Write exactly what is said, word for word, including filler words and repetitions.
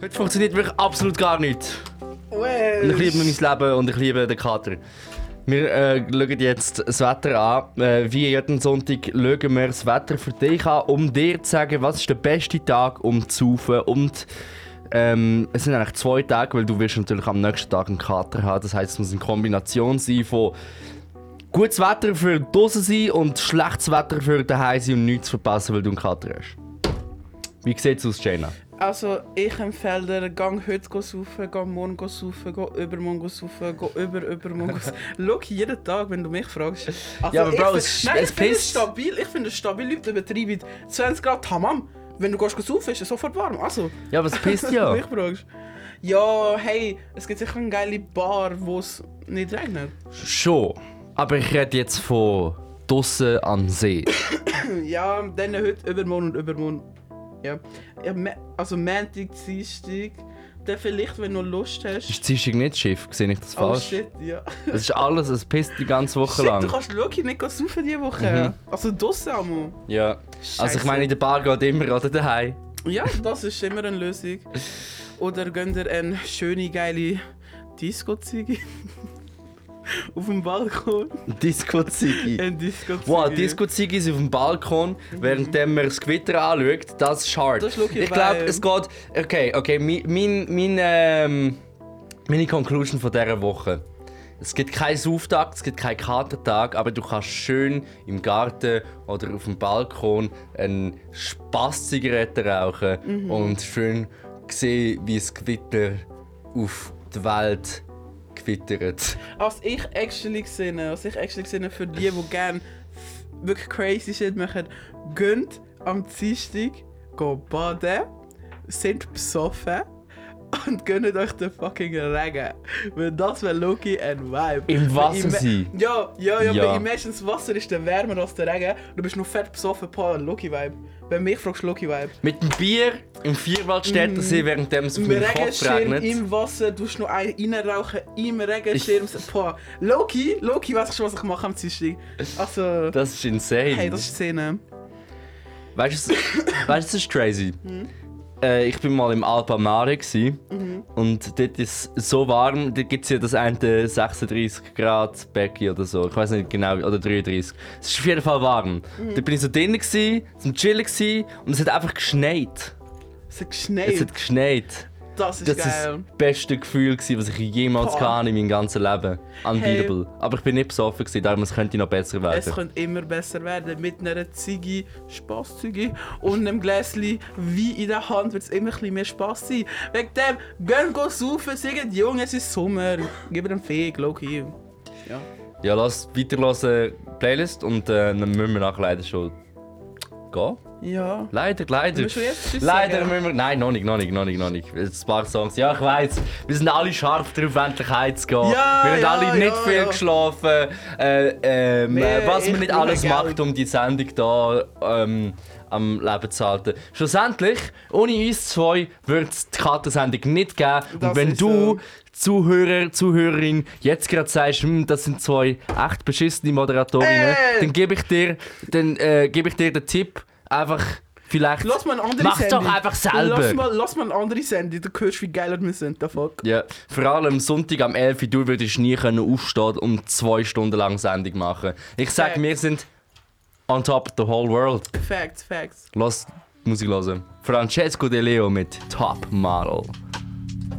Heute funktioniert wirklich absolut gar nichts. Well. Ich liebe mein Leben und ich liebe den Kater. Wir äh, schauen jetzt das Wetter an. Äh, wie jeden Sonntag schauen wir das Wetter für dich an, um dir zu sagen, was ist der beste Tag, um zu saufen. Und ähm, es sind eigentlich zwei Tage, weil du wirst natürlich am nächsten Tag einen Kater haben. Das heisst, es muss eine Kombination sein von gutes Wetter für draussen sein und schlechtes Wetter für daheim sein und nichts verpassen, weil du einen Kater hast. Wie sieht es aus, Jana? Also, ich empfehle dir, gang heute saufen, gang morgen saufen, geh übermorgen saufen, geh über übermorgen saufen. Schau, jeden Tag, wenn du mich fragst. Also, Ja, aber Bro, ich, es, nein, es ich finde es pisst. stabil, ich finde es stabil, Leute übertreiben. zwanzig Grad, tamam. Wenn du gehst saufen, ist es sofort warm. Also, Ja, aber es pisst wenn ja. du mich fragst. Ja, hey, es gibt sicher eine geile Bar, wo es nicht regnet. Schon. Aber ich rede jetzt von draussen am See. Ja, dann heute, übermorgen und übermorgen. Ja, ja me- also Montag, Dienstag, dann vielleicht, wenn du Lust hast. Ist Dienstag nicht Schiff? Sehe ich das Oh falsch? shit, ja. Es ist alles, es pisst die ganze Woche Shit, lang. du kannst wirklich nicht saufen diese Woche. Mhm. Also draussen einmal. Ja. Also ich Scheisse. meine, in der Bar geht immer oder daheim. Ja, das ist immer eine Lösung. Oder gönnt ihr eine schöne, geile Disco-Ziege auf dem Balkon. Disco-Ziggy. Ein Disco-Ziege. Wow, Disco-Ziggis auf dem Balkon, während man das Gewitter anschaut, das ist hart. Das ist wirklich Ich glaube, geil. es geht... Okay, okay, mein, mein, mein, ähm, meine Conclusion von dieser Woche. Es gibt keinen Sauftag, es gibt keinen Katertag, aber du kannst schön im Garten oder auf dem Balkon eine Spaß-Zigarette rauchen Mhm. und schön sehen, wie das Gewitter auf die Welt gewittert. Was ich actually gesehen habe, was ich actually gesehen habe für die, die gerne wirklich crazy shit machen, gönnt am Dienstag, gehen baden, sind besoffen und gönnt euch den fucking Regen. Weil das wäre Loki ein Vibe. Im Wasser Weil sein? Ja, ja, ja, Ja. weil imagine das Wasser ist dann wärmer als der Regen. Du bist noch fett besoffen, Paul, Loki-Vibe. Wenn mich fragst, Loki-Vibe. Mit dem Bier im Vierwaldstätter See, während es auf Im meinen Kopf Regenschirm, regnet. im Wasser, du musst noch einen reinrauchen, im Regenschirm. Boah, Loki, Loki weiss ich schon, was ich mache am Dienstag. Also, Das ist insane. hey, das ist Szene. Weißt du, weißt, das ist crazy. Äh, ich bin mal im Alpa Mare gsi, und dort ist es so warm, dort gibt es ja das eine sechsunddreißig Grad Becken oder so, ich weiß nicht genau, oder dreiunddreißig. Es ist auf jeden Fall warm. Dort bin ich so drinnen, gsi, zum Chillen gsi, und es hat einfach geschneit. Es hat Es geschneit. hat geschneit. Das ist Das war geil. das beste Gefühl, gewesen, was ich jemals Boah. hatte in meinem ganzen Leben. Unbeatable. Aber ich bin nicht besoffen, gewesen, darum es könnte noch besser werden. Es könnte immer besser werden. Mit einer Ziggy, Spaß-Ziggy und einem Gläschen Wein in der Hand wird es immer ein bisschen mehr Spaß sein. Wegen dem, gehen go saufen, sagen, Junge, es ist Sommer. Gib dir einen Feg, Loki. Ja. Ja, lass weiterhören Playlist und äh, dann müssen wir nachher leider schon gehen. Ja. Leider, leider. Müssen wir jetzt Tschüss Leider sagen? müssen wir... Nein, noch nicht, noch nicht, noch nicht, noch nicht. Jetzt ein paar Songs. Ja, ich weiss, wir sind alle scharf darauf, endlich heimzugehen. Ja, wir haben ja, alle nicht ja, viel ja. geschlafen. Äh, ähm, Nee, was ich man nicht brauche alles Geld. macht, um die Sendung hier ähm, am Leben zu halten. Schlussendlich, ohne uns zwei würde es die Katersendung nicht geben. Das Und wenn ist du... so. Zuhörer, Zuhörerin, jetzt gerade sagst, hm, das sind zwei echt beschissene Moderatorinnen, Ey! dann gebe ich dir, dann äh, gebe ich dir den Tipp, einfach vielleicht Lass mal eine andere mach's Sendung. doch einfach selber. Lass mal, lass mal eine andere Sendung, du hörst, wie geil wir sind. The fuck. Ja, vor allem Sonntag am elf Uhr, du würdest nie können aufstehen und zwei Stunden lang Sendung machen. Ich sag, Facts. wir sind on top of the whole world. Facts, facts. Lass Musik hören. Francesco De Leo mit Top Model.